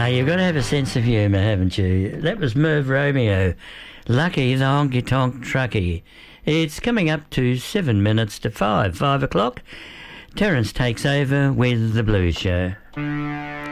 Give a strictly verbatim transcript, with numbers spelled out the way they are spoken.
Ah, you've got to have a sense of humour, haven't you? That was Merv Romeo. Lucky the honky-tonk truckie. It's coming up to seven minutes to five, five o'clock. Terence takes over with the Blues Show.